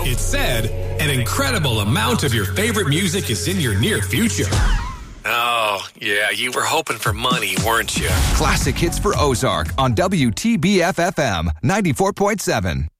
It said an incredible amount of your favorite music is in your near future. Oh, yeah, you were hoping for money, weren't you? Classic hits for Ozark on WTBF-FM 94.7.